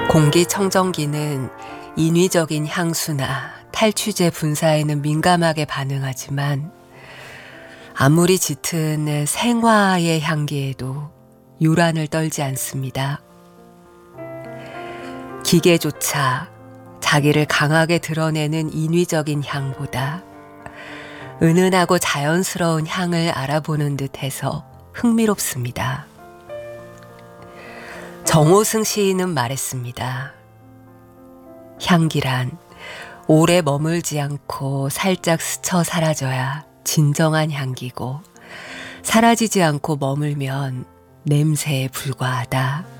공기청정기는 인위적인 향수나 탈취제 분사에는 민감하게 반응하지만 아무리 짙은 생화의 향기에도 요란을 떨지 않습니다. 기계조차 자기를 강하게 드러내는 인위적인 향보다 은은하고 자연스러운 향을 알아보는 듯해서 흥미롭습니다. 정호승 시인은 말했습니다. 향기란 오래 머물지 않고 살짝 스쳐 사라져야 진정한 향기고, 사라지지 않고 머물면 냄새에 불과하다.